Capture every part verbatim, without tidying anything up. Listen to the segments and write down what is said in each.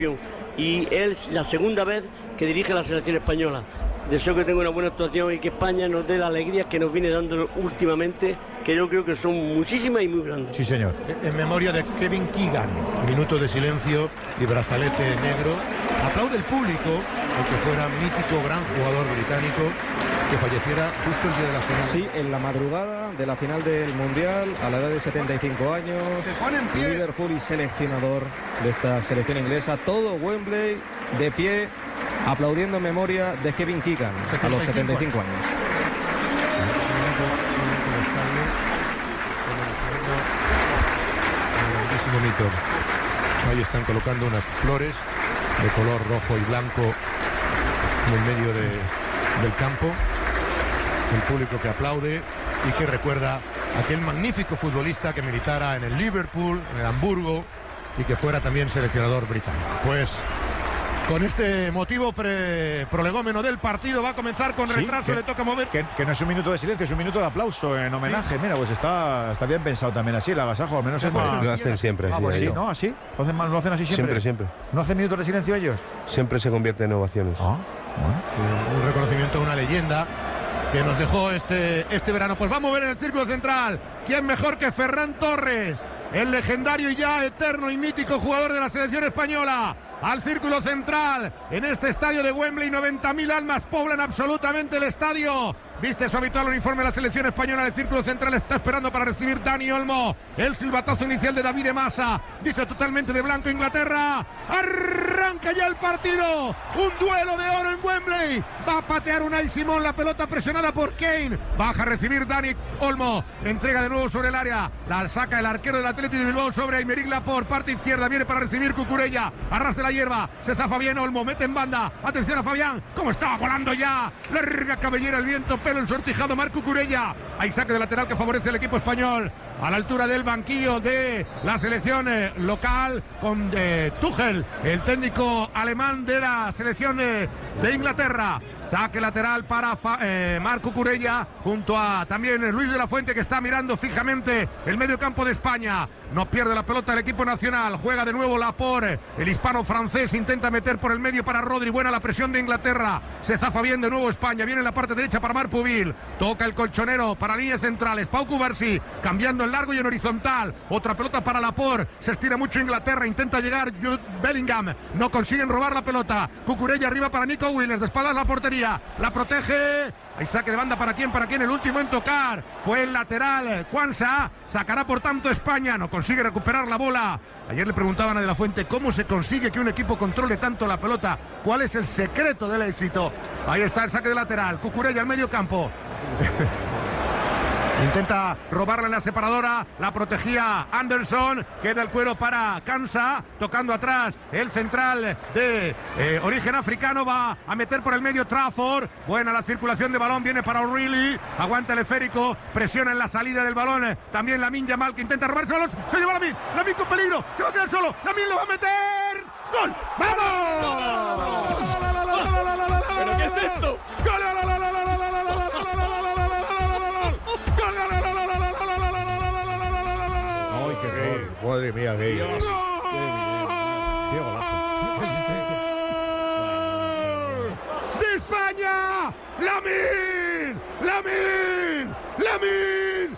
y es la segunda vez que dirige la selección española. Deseo que tenga una buena actuación y que España nos dé la alegría que nos viene dando últimamente, que yo creo que son muchísimas y muy grandes. Sí, señor. En memoria de Kevin Keegan, minutos de silencio y brazalete negro. Aplaude el público, aunque fuera mítico gran jugador británico, que falleciera justo el día de la final. Sí, en la madrugada de la final del Mundial, a la edad de setenta y cinco años. Se pone en pie. Liverpool y seleccionador de esta selección inglesa. Todo Wembley de pie, aplaudiendo en memoria de Kevin Keegan a los setenta y cinco años. Ahí están colocando unas flores de color rojo y blanco en el medio de, del campo. El público que aplaude y que recuerda a aquel magnífico futbolista que militara en el Liverpool, en el Hamburgo y que fuera también seleccionador británico. Pues con este motivo pre prolegómeno del partido va a comenzar con Sí, retraso, que, le toca mover. Que, que no es un minuto de silencio, es un minuto de aplauso en homenaje. Sí. Mira, pues está, está bien pensado también así, el agasajo, al menos es más. Lo hacen siempre así. Ah, pues sí, ¿no? ¿no? ¿Así? ¿Lo hacen, ¿Lo hacen así siempre? Siempre, siempre. ¿No hacen minutos de silencio ellos? Siempre se convierte en ovaciones. Ah, bueno. Un reconocimiento a una leyenda que nos dejó este, este verano. Pues vamos a ver en el círculo central quién mejor que Ferran Torres, el legendario y ya eterno y mítico jugador de la selección española. Al círculo central, en este estadio de Wembley, noventa mil almas poblan absolutamente el estadio. Viste su habitual uniforme la selección española. El círculo central está esperando para recibir Dani Olmo. El silbatazo inicial de David de Massa. Dice totalmente de blanco Inglaterra. Arranca ya el partido. Un duelo de oro en Wembley. Va a patear Unai Simón, la pelota presionada por Kane. Baja a recibir Dani Olmo. Entrega de nuevo sobre el área. La saca el arquero del Athletic de Bilbao sobre Aymeric Laporte. Parte izquierda, viene para recibir Cucurella. Arrastra la hierba. Se zafa bien Olmo. Mete en banda. Atención a Fabián. Cómo estaba volando ya. Larga cabellera el viento. Pelo ensortijado Marc Cucurella. Hay saque de lateral que favorece al equipo español. A la altura del banquillo de la selección eh, local con eh, Tuchel, el técnico alemán de la selección eh, de Inglaterra. Saque lateral para eh, Marc Cucurella junto a también eh, Luis de la Fuente, que está mirando fijamente el medio campo de España. No pierde la pelota el equipo nacional. Juega de nuevo Laporte. El hispano francés intenta meter por el medio para Rodri. Buena la presión de Inglaterra. Se zafa bien de nuevo España. Viene en la parte derecha para Marc Pubil. Toca el colchonero para líneas centrales. Pau Cubarsí cambiando en largo y en horizontal. Otra pelota para Laporte. Se estira mucho Inglaterra. Intenta llegar Jude Bellingham. No consiguen robar la pelota. Cucurella arriba para Nico Williams. De espaldas la portería. La protege. Hay saque de banda para quién, para quién. El último en tocar fue el lateral Quansah. Sacará por tanto España. No consigue recuperar la bola. Ayer le preguntaban a De la Fuente cómo se consigue que un equipo controle tanto la pelota. ¿Cuál es el secreto del éxito? Ahí está el saque de lateral. Cucurella al medio campo. Intenta robarla en la separadora, la protegía Anderson, queda el cuero para Quansah, tocando atrás el central de eh, origen africano, va a meter por el medio Trafford, buena la circulación de balón, viene para O'Reilly, aguanta el esférico, presiona en la salida del balón, también Lamine Yamal que intenta robarse el balón, se lleva Lamine, Lamine con peligro, se va a quedar solo, Lamine lo va a meter, ¡gol! ¡Vamos! ¿Pero qué es esto? ¡Gol! Madre mía, gay. Dios. ¡Qué golazo! ¡De España! ¡Lamine! ¡Lamine! ¡Lamine!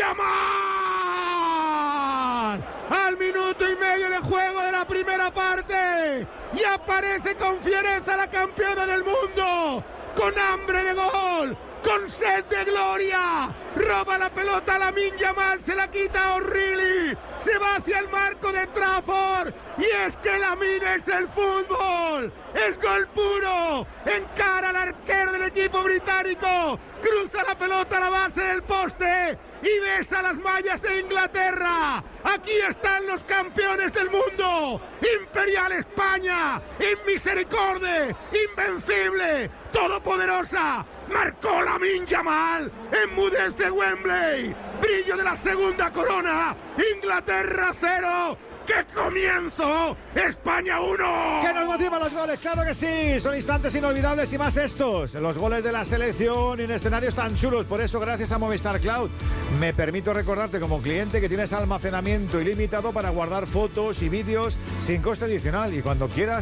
¡Yamal! Al minuto y medio de juego de la primera parte. Y aparece con fiereza la campeona del mundo. Con hambre de gol. Con sed de gloria, roba la pelota a Lamine Yamal, se la quita a O'Reilly, se va hacia el marco de Trafford, y es que Lamine es el fútbol, es gol puro, encara al arquero del equipo británico, cruza la pelota a la base del poste y besa las mallas de Inglaterra. Aquí están los campeones del mundo, Imperial España, inmisericorde, invencible, todopoderosa. Marcó Lamine Yamal, enmudece Wembley, brillo de la segunda corona, Inglaterra cero, ¡qué comienzo! ¡España uno! ¿Qué nos motiva los goles? ¡Claro que sí! Son instantes inolvidables y más estos, los goles de la selección en escenarios tan chulos. Por eso, gracias a Movistar Cloud, me permito recordarte como cliente que tienes almacenamiento ilimitado para guardar fotos y vídeos sin coste adicional y cuando quieras